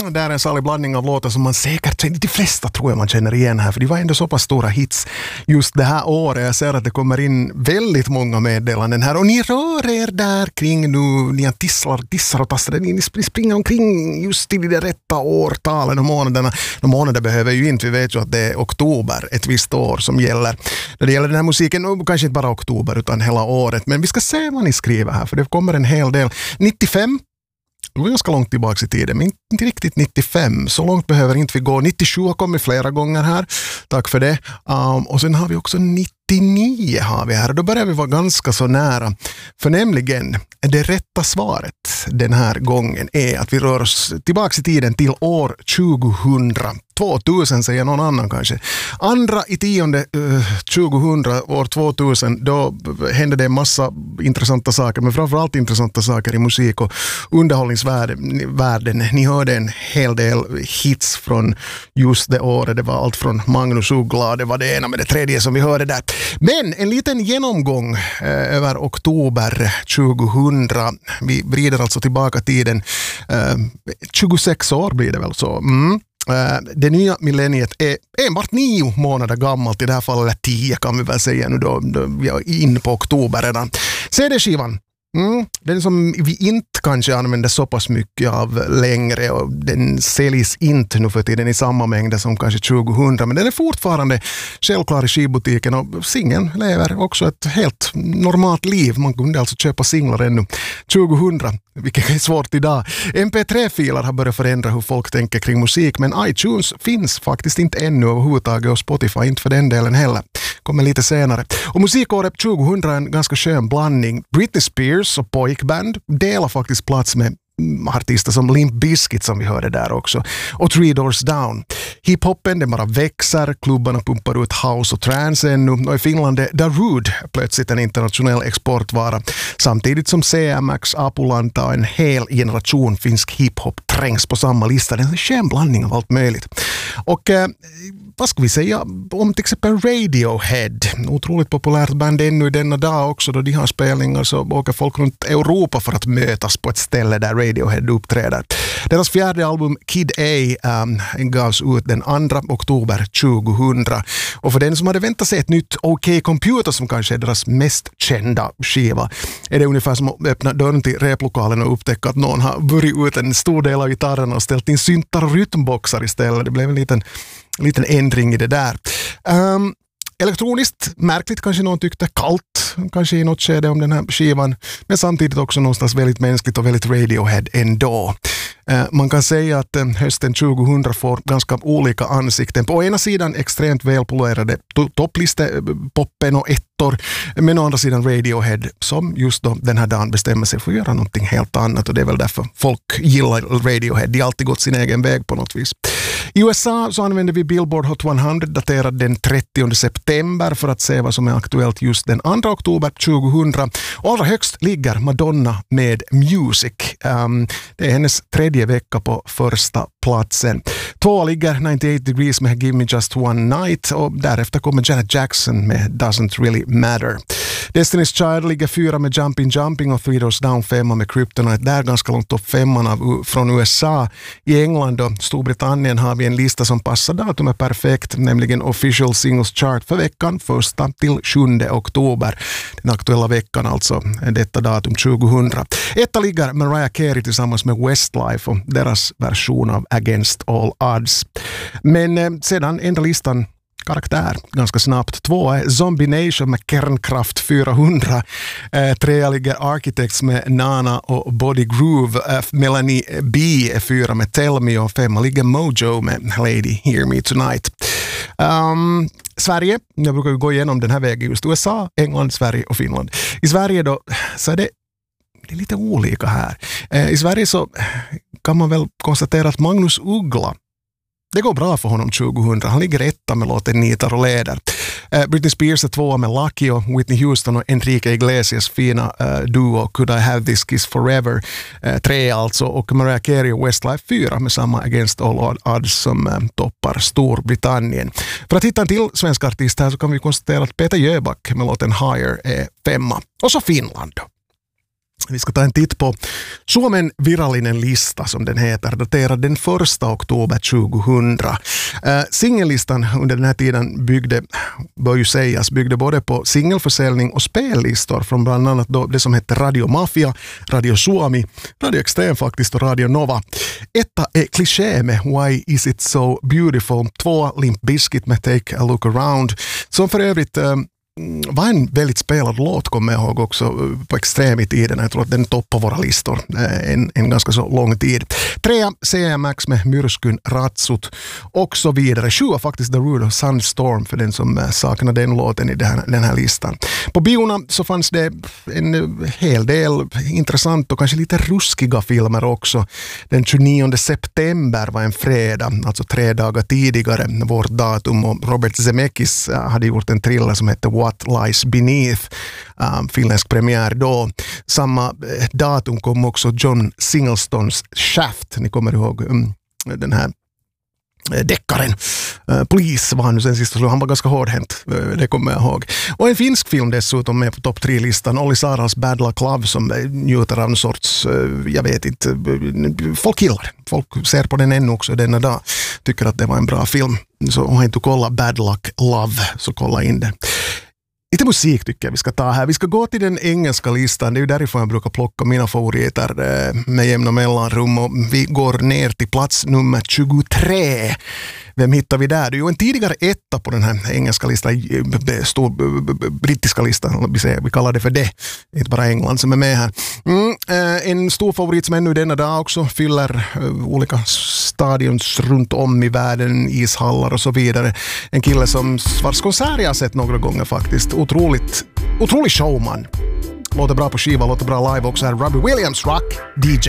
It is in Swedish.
Det är en salig blandning av låtar som man säkert känner, de flesta tror jag man känner igen här, för de var ändå så pass stora hits just det här året. Jag ser att det kommer in väldigt många meddelanden här och ni rör er där kring nu, ni tissar och tassar, ni springer omkring just i de rätta årtalen och månaderna. De månader behöver ju inte, vi vet ju att det är oktober, ett visst år som gäller. När det gäller den här musiken, och kanske inte bara oktober utan hela året, men vi ska se vad ni skriver här, för det kommer en hel del. 95, det var ganska långt tillbaka i tiden, men inte riktigt 95. Så långt behöver inte vi gå. 97 har kommit flera gånger här. Tack för det. Och sen har vi också 99 har vi här. Då börjar vi vara ganska så nära. För nämligen, det rätta svaret den här gången är att vi rör oss tillbaka i tiden till år 2000 säger någon annan kanske. Andra i 2000, år 2000, då hände det en massa intressanta saker, men framförallt intressanta saker i musik och underhållningsvärlden. Ni hörde en hel del hits från just det året. Det var allt från Magnus Uggla, det var det ena med det tredje som vi hörde där. Men en liten genomgång över oktober 2000. Vi vrider alltså tillbaka tiden. 26 år blir det väl så. Det nya millenniet är enbart 9 månader gammalt, i det här fallet, eller 10 kan vi väl säga nu då vi är inne på oktober redan. CD-skivan, den som vi inte kanske använder så pass mycket av längre, och den säljs inte nu för tiden i samma mängd som kanske 2000, men den är fortfarande självklar i skivbutiken och singeln lever också ett helt normalt liv. Man kunde alltså köpa singlar ännu 2000, vilket är svårt idag. MP3-filer har börjat förändra hur folk tänker kring musik, men iTunes finns faktiskt inte ännu överhuvudtaget, och Spotify inte för den delen heller. Kommer lite senare. Och musikåret 2000 är en ganska skön blandning. Britney Spears och pojkband delar faktiskt plats med artister som Limp Bizkit som vi hörde där också. Och Three Doors Down. Hiphopen, den bara växer, klubbarna pumpar ut house och trance ännu, och i Finland är Darude plötsligt en internationell exportvara. Samtidigt som CMX, Apulanta och en hel generation finsk hiphop trängs på samma lista. Det är en skön blandning av allt möjligt. Och vad ska vi säga om till exempel Radiohead? Otroligt populärt band ännu i denna dag också, då de har spelningar så åker folk runt Europa för att mötas på ett ställe där Radiohead uppträder. Deras fjärde album Kid A gavs ut den 2 oktober 2000. Och för den som hade väntat sig ett nytt OK Computer, som kanske är deras mest kända skiva, är det ungefär som att öppna dörren till replokalen och upptäcka att någon har burit ut en stor del av gitarren och ställt in syntar och rytmboxar istället. Det blev en liten ändring i det där. Elektroniskt, märkligt kanske någon tyckte, kallt kanske i något skede om den här skivan, men samtidigt också någonstans väldigt mänskligt och väldigt Radiohead ändå. Man kan säga att hösten 2000 får ganska olika ansikten. På ena sidan extremt välpolerade topplistepoppen och ettor, men å andra sidan Radiohead som just då den här dagen bestämmer sig för att göra någonting helt annat, och det är väl därför folk gillar Radiohead. De har alltid gått sin egen väg på något vis. I USA så använder vi Billboard Hot 100 daterad den 30 september för att se vad som är aktuellt just den 2 oktober 2000. Och allra högst ligger Madonna med Music. Det är hennes 3:e vecka på första platsen. 2 ligger 98 Degrees med Give Me Just One Night, och därefter kommer Janet Jackson med Doesn't Really Matter. Destiny's Child ligger 4 med Jumping och Three Doors Down 5 med Kryptonite. Där ganska långt topp 5 från USA. I England och Storbritannien har vi en lista som passar datumet perfekt, nämligen Official Singles Chart för veckan 1 till 7 oktober. Den aktuella veckan alltså, detta datum 2000. Etta ligger Mariah Carey tillsammans med Westlife och deras version av Against All Odds. Men sedan ändrar listan karaktär ganska snabbt. 2 är Zombie Nation med Kernkraft 400. 3 ligger Architects med Nana och Body Groove. Melanie B är 4 med Tell Me, och 5 ligger Mojo med Lady Hear Me Tonight. Sverige, jag brukar gå igenom den här vägen just USA, England, Sverige och Finland. I Sverige då så är det är lite olika här. I Sverige så kan man väl konstatera att Magnus Uggla, det går bra för honom 2000. Han ligger 1 med låten Nitar och Leder. Britney Spears är 2 med Lucky, och Whitney Houston och Enrique Iglesias fina duo Could I Have This Kiss Forever 3 alltså, och Mariah Carey och Westlife 4 med samma Against All Odds som toppar Storbritannien. För att hitta en till svensk artist här så kan vi konstatera att Peter Jöback med låten Higher är 5. Och så Finland då. Vi ska ta en titt på Suomen virallinen lista som den heter, daterad den 1 oktober 2000. Singellistan under den här tiden byggde både på singelförsäljning och spellistor från bland annat då det som hette Radio Mafia, Radio Suomi, Radio Extrem faktiskt och Radio Nova. Etta är Cliché med Why Is It So Beautiful. 2 Limp Bizkit med Take a Look Around, som för övrigt var en väldigt spelad låt, kommer jag ihåg också på extrem i tiden. Jag tror att den toppar våra listor en ganska så lång tid. 3 CMX med Myrskyn Ratsut och så vidare. 7 faktiskt The Rude Sunstorm för den som saknar den låten i den här listan. På biorna så fanns det en hel del intressant och kanske lite ruskiga filmer också. Den 29 september var en fredag, alltså 3 dagar tidigare vårt datum, och Robert Zemeckis hade gjort en thriller som hette What Lies Beneath, finländsk premiär då. Samma datum kom också John Singlestons Shaft, ni kommer ihåg den här deckaren. Polis var han nu sen sist, så han var ganska hårdhänt, det kommer jag ihåg. Och en finsk film dessutom med på topp 3-listan, Olli Saarals Bad Luck Love, som njuter av en sorts, jag vet inte, folk gillar. Folk ser på den ännu också denna dag, tycker att det var en bra film. Så om jag inte kollar Bad Luck Love, så kolla in det. Lite musik tycker jag vi ska ta här. Vi ska gå till den engelska listan. Det är ju därifrån jag brukar plocka mina favoriter med jämna mellanrum. Och vi går ner till plats nummer 23. Vem hittar vi där? Det är ju en tidigare etta på den här engelska listan, brittiska listan. Vi kallar det för det. Inte bara England som är med här. En stor favorit som ännu denna dag också fyller olika stadions runt om i världen, ishallar och så vidare. En kille som vars konsert jag har sett några gånger faktiskt. Otrolig showman. Låter bra på skiva, låter bra live också här. Robbie Williams, rock DJ.